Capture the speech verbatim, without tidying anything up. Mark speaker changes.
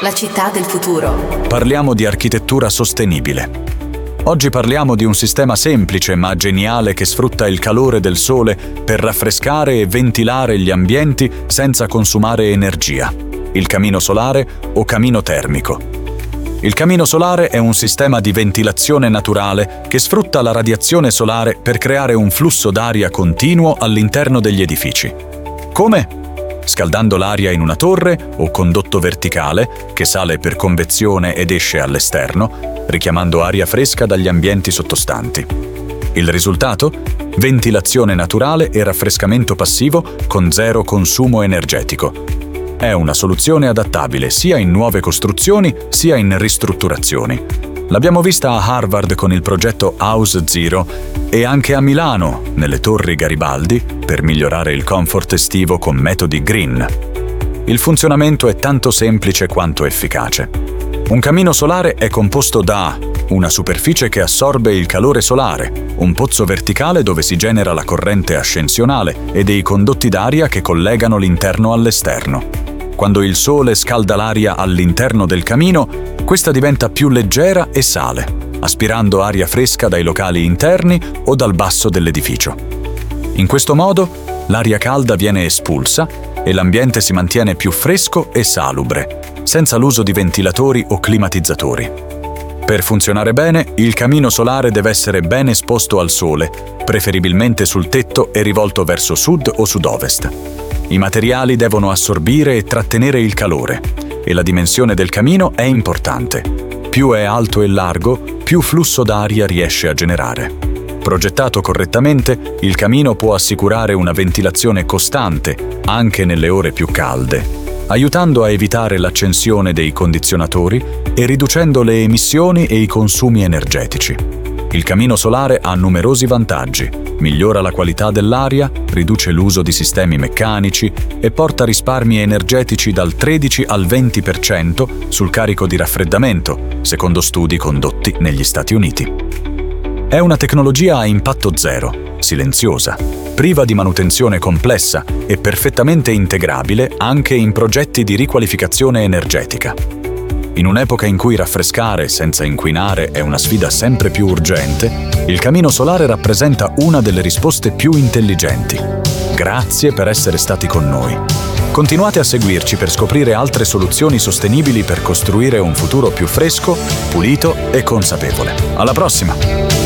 Speaker 1: La città del futuro.
Speaker 2: Parliamo di architettura sostenibile. Oggi parliamo di un sistema semplice ma geniale che sfrutta il calore del sole per raffrescare e ventilare gli ambienti senza consumare energia. Il camino solare o camino termico. Il camino solare è un sistema di ventilazione naturale che sfrutta la radiazione solare per creare un flusso d'aria continuo all'interno degli edifici. Come? Scaldando l'aria in una torre o condotto verticale che sale per convezione ed esce all'esterno, richiamando aria fresca dagli ambienti sottostanti. Il risultato? Ventilazione naturale e raffrescamento passivo con zero consumo energetico. È una soluzione adattabile sia in nuove costruzioni sia in ristrutturazioni. L'abbiamo vista a Harvard con il progetto House Zero e anche a Milano, nelle torri Garibaldi, per migliorare il comfort estivo con metodi green. Il funzionamento è tanto semplice quanto efficace. Un camino solare è composto da una superficie che assorbe il calore solare, un pozzo verticale dove si genera la corrente ascensionale e dei condotti d'aria che collegano l'interno all'esterno. Quando il sole scalda l'aria all'interno del camino, questa diventa più leggera e sale, aspirando aria fresca dai locali interni o dal basso dell'edificio. In questo modo, l'aria calda viene espulsa e l'ambiente si mantiene più fresco e salubre, senza l'uso di ventilatori o climatizzatori. Per funzionare bene, il camino solare deve essere ben esposto al sole, preferibilmente sul tetto e rivolto verso sud o sud-ovest. I materiali devono assorbire e trattenere il calore, e la dimensione del camino è importante. Più è alto e largo, più flusso d'aria riesce a generare. Progettato correttamente, il camino può assicurare una ventilazione costante, anche nelle ore più calde, aiutando a evitare l'accensione dei condizionatori e riducendo le emissioni e i consumi energetici. Il camino solare ha numerosi vantaggi. Migliora la qualità dell'aria, riduce l'uso di sistemi meccanici e porta risparmi energetici dal tredici al venti per cento sul carico di raffreddamento, secondo studi condotti negli Stati Uniti. È una tecnologia a impatto zero, silenziosa, priva di manutenzione complessa e perfettamente integrabile anche in progetti di riqualificazione energetica. In un'epoca in cui raffrescare senza inquinare è una sfida sempre più urgente, il camino solare rappresenta una delle risposte più intelligenti. Grazie per essere stati con noi. Continuate a seguirci per scoprire altre soluzioni sostenibili per costruire un futuro più fresco, pulito e consapevole. Alla prossima!